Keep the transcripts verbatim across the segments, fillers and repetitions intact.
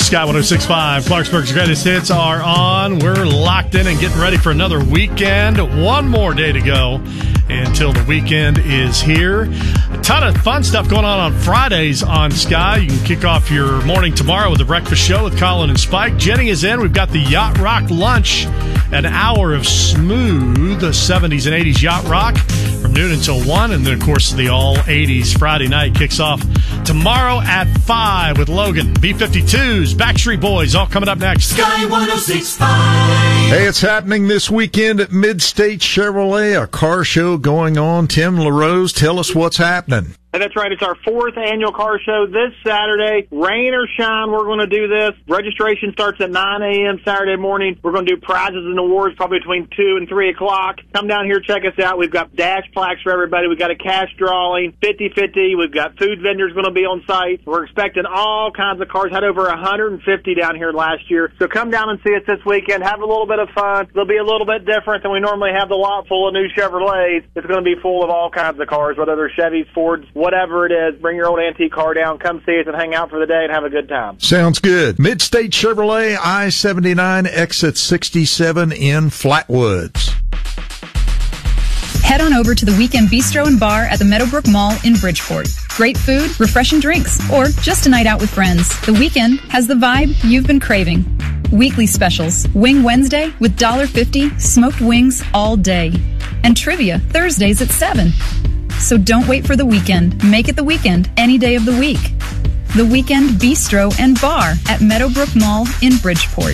Sky one oh six point five. Clarksburg's greatest hits are on. We're locked in and getting ready for another weekend. One more day to go until the weekend is here. A ton of fun stuff going on on Fridays on Sky. You can kick off your morning tomorrow with the breakfast show with Colin and Spike. Jenny is in. We've got the Yacht Rock Lunch, an hour of smooth seventies and eighties yacht rock from noon until one. And then, of course, the all eighties Friday night kicks off tomorrow at five with Logan. B fifty-twos, Backstreet Boys, all coming up next. Sky one oh six point five. Hey, it's happening this weekend at Mid-State Chevrolet, a car show going on. Tim LaRose, tell us what's happening. And that's right. It's our fourth annual car show this Saturday. Rain or shine, we're going to do this. Registration starts at nine a.m. Saturday morning. We're going to do prizes and awards probably between two and three o'clock. Come down here, check us out. We've got dash plaques for everybody. We've got a cash drawing, fifty-fifty. We've got food vendors going to be on site. We're expecting all kinds of cars. Had over one hundred fifty down here last year. So come down and see us this weekend. Have a little bit of fun. It'll be a little bit different than we normally have the lot full of new Chevrolets. It's going to be full of all kinds of cars, whether they're Chevys, Fords, whatever it is. Bring your old antique car down, come see us, and hang out for the day and have a good time. Sounds good. Mid-State Chevrolet, I seventy-nine, exit sixty-seven in Flatwoods. Head on over to the Weekend Bistro and Bar at the Meadowbrook Mall in Bridgeport. Great food, refreshing drinks, or just a night out with friends. The Weekend has the vibe you've been craving. Weekly specials. Wing Wednesday with one dollar fifty, smoked wings all day. And trivia Thursdays at seven. So don't wait for the weekend. Make it the weekend any day of the week. The Weekend Bistro and Bar at Meadowbrook Mall in Bridgeport.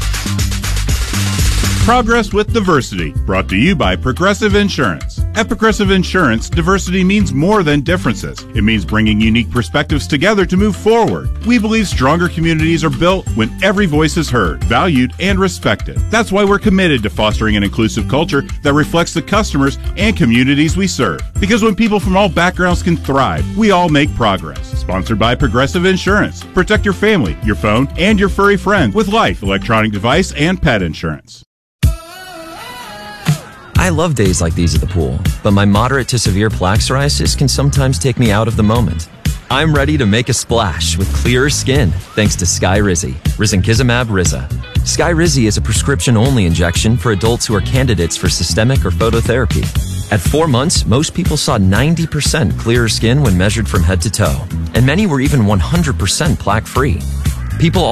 Progress with Diversity, brought to you by Progressive Insurance. At Progressive Insurance, diversity means more than differences. It means bringing unique perspectives together to move forward. We believe stronger communities are built when every voice is heard, valued, and respected. That's why we're committed to fostering an inclusive culture that reflects the customers and communities we serve. Because when people from all backgrounds can thrive, we all make progress. Sponsored by Progressive Insurance. Protect your family, your phone, and your furry friend with life, electronic device, and pet insurance. I love days like these at the pool, but my moderate to severe plaque psoriasis can sometimes take me out of the moment. I'm ready to make a splash with clearer skin thanks to Skyrizi, Risankizumab Riza. Skyrizi is a prescription-only injection for adults who are candidates for systemic or phototherapy. At four months, most people saw ninety percent clearer skin when measured from head to toe, and many were even one hundred percent plaque-free. People